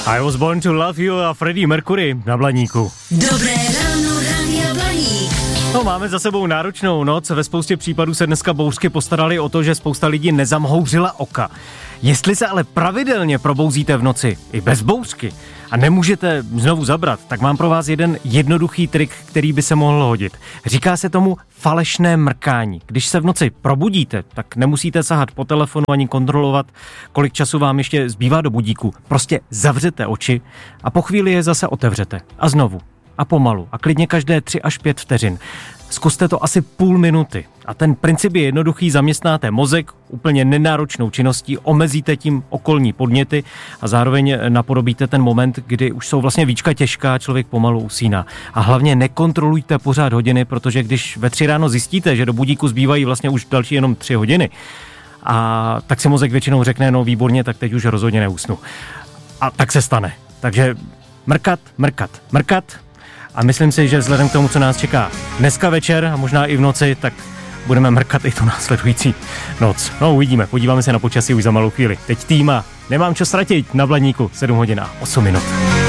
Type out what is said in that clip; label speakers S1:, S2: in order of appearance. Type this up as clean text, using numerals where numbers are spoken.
S1: I was born to love you a Freddie Mercury na Blaníku.
S2: Dobré ráno, Rádia Blaník.
S1: No, máme za sebou náročnou noc, ve spoustě případů se dneska bouřky postaraly o to, že spousta lidí nezamhouřila oka. Jestli se ale pravidelně probouzíte v noci i bez bouřky a nemůžete znovu zabrat, tak mám pro vás jeden jednoduchý trik, který by se mohl hodit. Říká se tomu falešné mrkání. Když se v noci probudíte, tak nemusíte sahat po telefonu ani kontrolovat, kolik času vám ještě zbývá do budíku. Prostě zavřete oči a po chvíli je zase otevřete. A znovu. A pomalu. A klidně každé 3 až 5 vteřin. Zkuste to asi půl minuty. A ten princip je jednoduchý, zaměstnáte mozek úplně nenáročnou činností, omezíte tím okolní podněty a zároveň napodobíte ten moment, kdy už jsou vlastně víčka těžká, člověk pomalu usíná. A hlavně nekontrolujte pořád hodiny, protože když ve 3 ráno zjistíte, že do budíku zbývají vlastně už další jenom 3 hodiny, a tak si mozek většinou řekne, no výborně, tak teď už rozhodně neusnu. A tak se stane. Takže mrkat. A myslím si, že vzhledem k tomu, co nás čeká dneska večer a možná i v noci, tak budeme mrkat i tu následující noc. No uvidíme, podíváme se na počasí už za malou chvíli. Teď týma, nemám čas ztratit na Blaníku, 7 hodin a 8 minut.